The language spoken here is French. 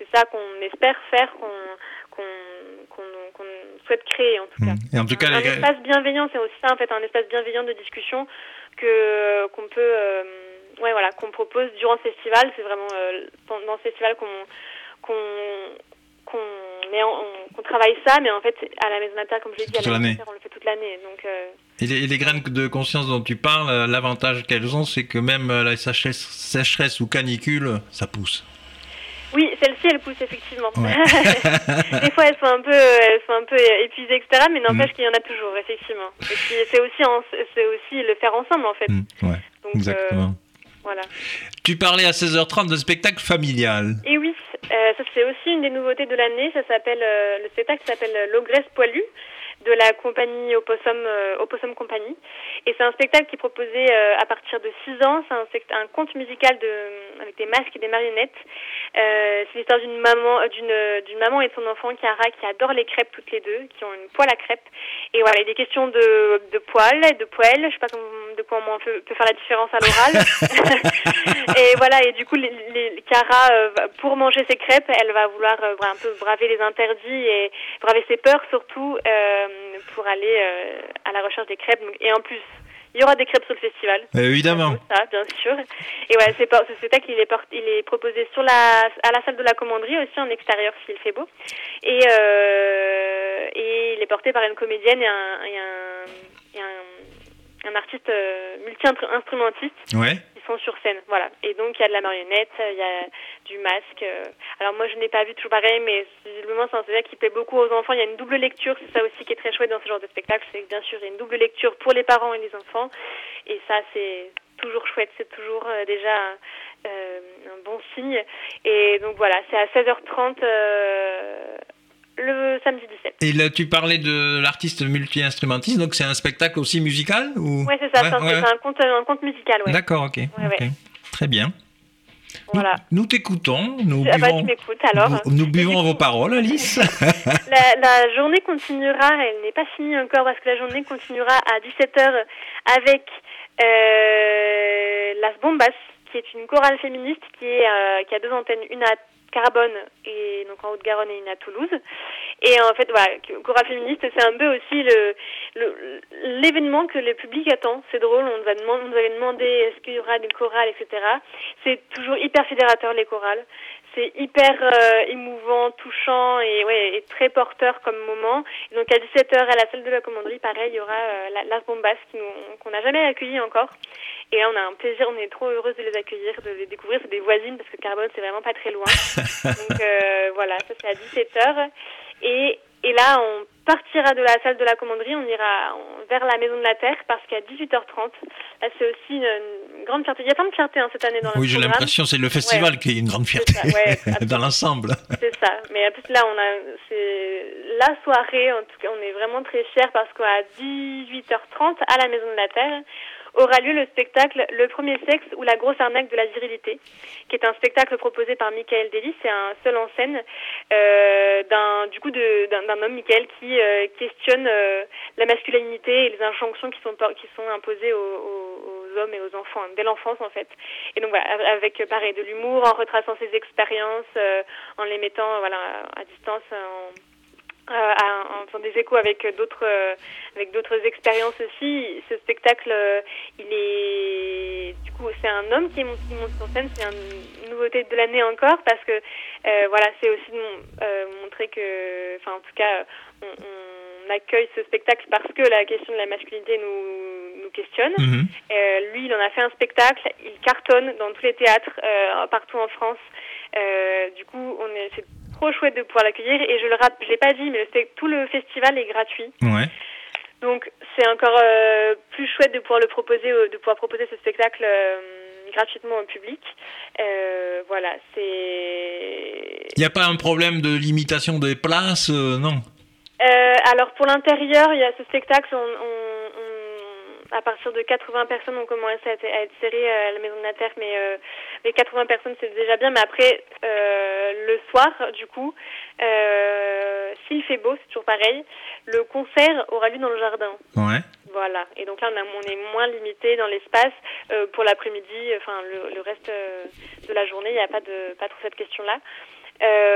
ça qu'on espère faire, qu'on souhaite créer en tout cas. Et en tout cas, un espace bienveillant, c'est aussi ça en fait, un espace bienveillant de discussion qu'on peut, qu'on propose durant ce festival. C'est vraiment pendant ce festival qu'on travaille ça, mais en fait à la Maison de la Terre, comme je l'ai dit, à la Maison de la Terre, on le fait toute l'année. Donc, Et les graines de conscience dont tu parles, l'avantage qu'elles ont, c'est que même la sécheresse ou canicule, ça pousse. Oui, celle-ci, elle pousse effectivement. Ouais. Des fois, elles sont un peu épuisées, etc. Mais n'empêche qu'il y en a toujours, effectivement. Et puis, c'est aussi le faire ensemble, en fait. Ouais, donc, exactement. Voilà. Tu parlais à 16h30 de spectacle familial. Et oui, ça c'est aussi une des nouveautés de l'année. Ça s'appelle le spectacle s'appelle L'Ogresse Poilue, de la compagnie Opossum Company. Et c'est un spectacle qui est proposé à partir de 6 ans. C'est un conte musical avec des masques et des marionnettes. C'est l'histoire d'une maman et de son enfant Chiara qui adorent les crêpes toutes les deux, qui ont une poêle à crêpes. Et voilà, il est des questions de poêle et de poêle. Je sais pas comment on peut faire la différence à l'oral. Et voilà, et du coup, Chiara, pour manger ses crêpes, elle va vouloir un peu braver les interdits et braver ses peurs surtout pour aller à la recherche des crêpes. Et en plus, il y aura des crêpes sur le festival. Évidemment. Ça, bien sûr. Et ouais, ce spectacle, il est proposé à la salle de la Commanderie aussi en extérieur s'il fait beau. Et il est porté par une comédienne et un artiste multi-instrumentiste. Ouais. Sont sur scène, voilà. Et donc il y a de la marionnette, il y a du masque. Alors moi je n'ai pas vu toujours pareil, mais visiblement c'est un spectacle qui plaît beaucoup aux enfants. Il y a une double lecture, c'est ça aussi qui est très chouette dans ce genre de spectacle, c'est que bien sûr il y a une double lecture pour les parents et les enfants, et ça c'est toujours chouette, c'est toujours déjà un bon signe. Et donc voilà, c'est à 16h30 le samedi 17. Et là, tu parlais de l'artiste multi-instrumentiste, donc c'est un spectacle aussi musical ou... Ouais, c'est ça, c'est un conte musical, ouais. D'accord, ok. Ouais. Très bien. Voilà. Nous t'écoutons, tu m'écoutes alors. Nous buvons vos paroles, Alice. La journée continuera, elle n'est pas finie encore parce que la journée continuera à 17h avec Las Bombas, qui est une chorale féministe qui a 2 antennes, une à Carbone et donc en Haute-Garonne et une à Toulouse. Et en fait, voilà, chorale féministe, c'est un peu aussi l'événement que le public attend. C'est drôle, on nous avait demandé est-ce qu'il y aura des chorales, etc. C'est toujours hyper fédérateur, les chorales. C'est hyper émouvant, touchant et très porteur comme moment. Et donc à 17h à la salle de la Commanderie, pareil, il y aura Las Bombas qu'on n'a jamais accueilli encore. Et là, on a un plaisir, on est trop heureuse de les accueillir, de les découvrir. C'est des voisines parce que Carbone, c'est vraiment pas très loin. Donc voilà, ça c'est à 17h. Et là, on partira de la salle de la Commanderie, on ira vers la Maison de la Terre parce qu'à 18h30, là c'est aussi une grande fierté. Il y a plein de fierté cette année dans le programme. Oui, j'ai l'impression c'est le festival qui est une grande fierté dans l'ensemble. C'est ça. Mais en plus là, c'est la soirée. En tout cas, on est vraiment très fiers parce qu'à 18h30 à la Maison de la Terre aura lieu le spectacle Le Premier Sexe ou la grosse arnaque de la virilité, qui est un spectacle proposé par Michael Daly. C'est un seul en scène d'un homme, Michael, qui questionne la masculinité et les injonctions qui sont imposées aux hommes et aux enfants dès l'enfance en fait. Et donc voilà, avec pareil de l'humour, en retraçant ses expériences, en les mettant à distance. En faisant des échos avec d'autres expériences aussi. Ce spectacle, c'est un homme qui monte sur scène. C'est une nouveauté de l'année encore parce que c'est aussi montrer que, en tout cas, on accueille ce spectacle parce que la question de la masculinité nous questionne. Mm-hmm. Lui, il en a fait un spectacle. Il cartonne dans tous les théâtres partout en France. C'est trop chouette de pouvoir l'accueillir et je l'ai pas dit, mais tout le festival est gratuit. Ouais. Donc c'est encore plus chouette de pouvoir proposer ce spectacle gratuitement au public. Il n'y a pas un problème de limitation des places, non? Alors pour l'intérieur, il y a ce spectacle, à partir de 80 personnes, on commence à être serrés à la Maison de la Terre, mais les 80 personnes, c'est déjà bien. Mais après, le soir, du coup, s'il fait beau, c'est toujours pareil, le concert aura lieu dans le jardin. Ouais. Voilà. Et donc là, on est moins limité dans l'espace. Pour l'après-midi, le reste de la journée, il n'y a pas trop cette question-là.